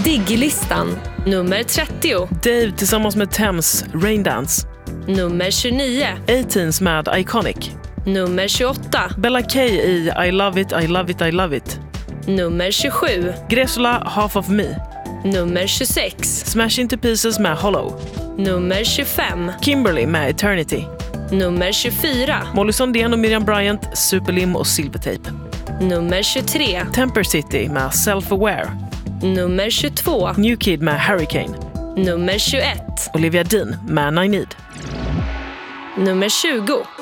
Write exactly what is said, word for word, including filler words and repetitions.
Diggy-listan. Nummer trettio. Dave tillsammans med Thames, Raindance. Nummer tjugonio. Eighteens med Iconic. Nummer tjugoåtta. Bella K i I Love It, I Love It, I Love It. Nummer tjugosju. Gresola, Half of Me. Nummer tjugosex. Smash Into Pieces med Hollow. Nummer tjugofem. Kimberly med Eternity. Nummer tjugofyra. Molly Sandén och Miriam Bryant, Superlim och Silvertape. Nummer tjugotre. Temper City med Self-Aware. Nummer tjugotvå. New Kid med Hurricane. Nummer tjugoett. Olivia Dean med I Need. Nummer tjugo.